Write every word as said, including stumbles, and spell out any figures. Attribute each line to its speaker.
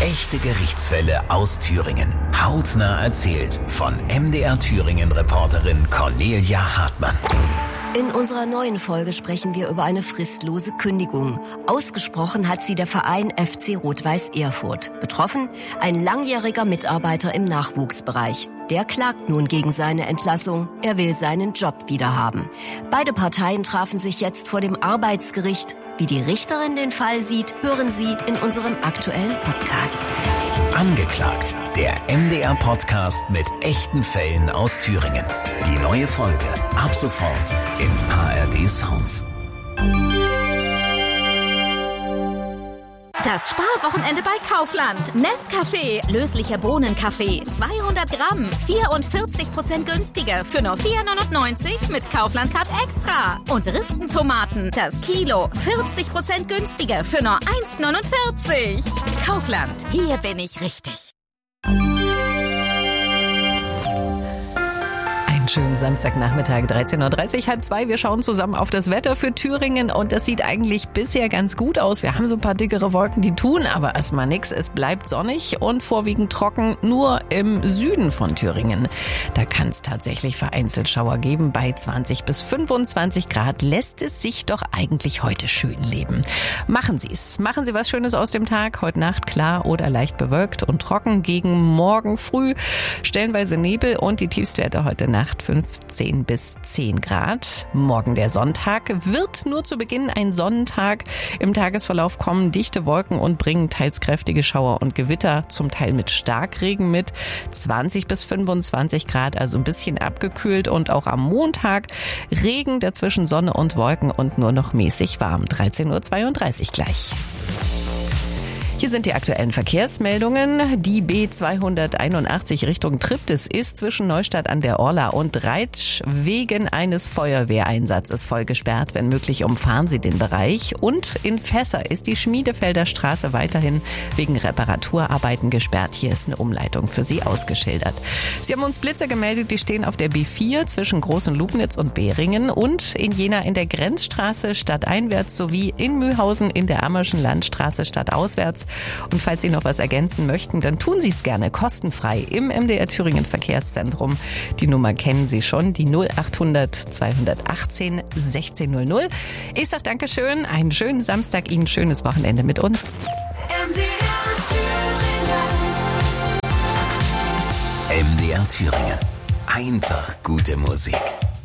Speaker 1: Echte Gerichtsfälle aus Thüringen. Hautnah erzählt von M D R Thüringen-Reporterin Cornelia Hartmann.
Speaker 2: In unserer neuen Folge sprechen wir über eine fristlose Kündigung. Ausgesprochen hat sie der Verein F C Rot-Weiß Erfurt. Betroffen ein langjähriger Mitarbeiter im Nachwuchsbereich. Der klagt nun gegen seine Entlassung. Er will seinen Job wiederhaben. Beide Parteien trafen sich jetzt vor dem Arbeitsgericht. Wie die Richterin den Fall sieht, hören Sie in unserem aktuellen Podcast.
Speaker 1: Angeklagt, der M D R-Podcast mit echten Fällen aus Thüringen. Die neue Folge ab sofort im A R D Sounds.
Speaker 3: Das Sparwochenende bei Kaufland. Nescafé, löslicher Bohnenkaffee, zweihundert Gramm, vierundvierzig Prozent günstiger für nur vier neunundneunzig mit Kaufland Card Extra. Und Ristentomaten, das Kilo, vierzig Prozent günstiger für nur eins neunundvierzig. Kaufland, hier bin ich richtig.
Speaker 4: Schönen Samstagnachmittag, dreizehn Uhr dreißig, halb zwei. Wir schauen zusammen auf das Wetter für Thüringen und das sieht eigentlich bisher ganz gut aus. Wir haben so ein paar dickere Wolken, die tun aber erstmal nichts. Es bleibt sonnig und vorwiegend trocken, nur im Süden von Thüringen. Da kann es tatsächlich vereinzelt Schauer geben. Bei zwanzig bis fünfundzwanzig Grad lässt es sich doch eigentlich heute schön leben. Machen Sie es. Machen Sie was Schönes aus dem Tag. Heute Nacht klar oder leicht bewölkt und trocken. Gegen morgen früh stellenweise Nebel und die Tiefstwerte heute Nacht fünfzehn bis zehn Grad. Morgen der Sonntag wird nur zu Beginn ein Sonnentag. Im Tagesverlauf kommen dichte Wolken und bringen teils kräftige Schauer und Gewitter, zum Teil mit Starkregen mit. zwanzig bis fünfundzwanzig Grad, also ein bisschen abgekühlt. Und auch am Montag Regen, dazwischen Sonne und Wolken und nur noch mäßig warm. dreizehn Uhr zweiunddreißig gleich. Hier sind die aktuellen Verkehrsmeldungen. Die B zweihunderteinundachtzig Richtung Triptis ist zwischen Neustadt an der Orla und Reitsch wegen eines Feuerwehreinsatzes voll gesperrt. Wenn möglich, umfahren Sie den Bereich. Und in Fässer ist die Schmiedefelder Straße weiterhin wegen Reparaturarbeiten gesperrt. Hier ist eine Umleitung für Sie ausgeschildert. Sie haben uns Blitzer gemeldet, die stehen auf der B vier zwischen Groß- und Lubnitz und Behringen und in Jena in der Grenzstraße stadteinwärts sowie in Mühlhausen in der Ammerschen Landstraße stadtauswärts. Und falls Sie noch was ergänzen möchten, dann tun Sie es gerne kostenfrei im M D R Thüringen Verkehrszentrum. Die Nummer kennen Sie schon, die null achthundert zweihundertachtzehn sechzehnhundert. Ich sage Dankeschön, einen schönen Samstag, Ihnen ein schönes Wochenende mit uns.
Speaker 1: M D R Thüringen. M D R Thüringen. Einfach gute Musik.